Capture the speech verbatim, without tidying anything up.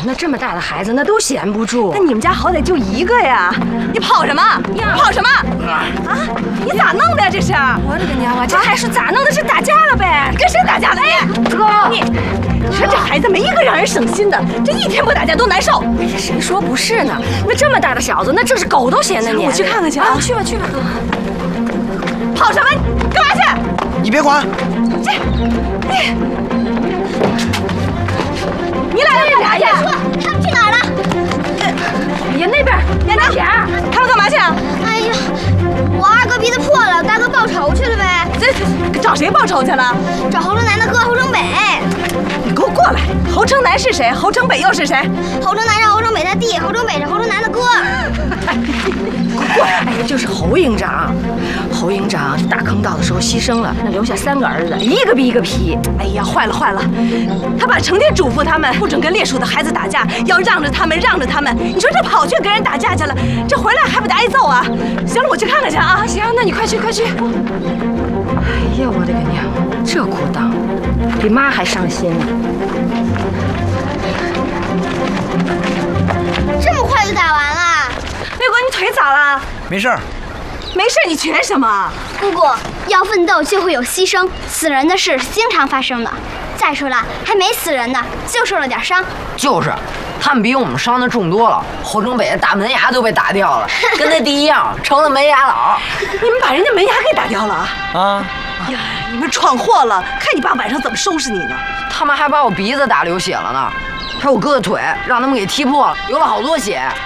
那这么大的孩子，那都闲不住。 那你们家好歹就一个呀，你跑什么？跑什么？啊！你咋弄的呀？这是？ 我的个娘啊！这还是咋弄的？是打架了呗？ 跟谁打架了？你哥， 你你说这孩子没一个让人省心的，这一天不打架都难受。 哎呀，谁说不是呢？那这么大的小子，那这是狗都嫌的黏。 我去看看去啊！ 去吧去吧。 跑什么？干嘛去？ 你别管。 这，你，你俩要干啥去？ 他们去哪儿了？ 哎呀，那边，那边田儿， 他们干嘛去啊？ 哎呀，我二哥鼻子破了，大哥报仇去了呗。 这找谁报仇去了？ 找侯城南的哥侯城北。 你给我过来！侯城南是谁？侯城北又是谁？ 侯城南是侯城北他弟，侯城北是侯城南的哥。 过来！哎呀，就是侯营长。侯营长大坑道的时候牺牲了，那留下三个儿子，一个比一个皮。 哎呀，坏了坏了！他爸成天嘱咐他们不准跟烈属的孩子打架，要让着他们，让着他们。你说这跑去跟人打架去了，这回来还不得挨揍啊？行了，我去看看去啊！ 行，那你快去快去。哎呀，我的个娘，这裤裆比妈还伤心呢。 这么快就打完了？ 六哥，你腿咋了？ 没事儿。 没事，你瘸什么？ 姑姑，要奋斗就会有牺牲，死人的事是经常发生的。再说了，还没死人呢，就受了点伤。 就是，他们比我们伤的重多了。侯城北的大门牙都被打掉了，跟他弟一样，成了门牙佬。 你们把人家门牙给打掉了啊？ 啊！ 呀，你们闯祸了！看你爸晚上怎么收拾你呢？ 他们还把我鼻子打流血了呢，还有我哥的腿让他们给踢破了，流了好多血。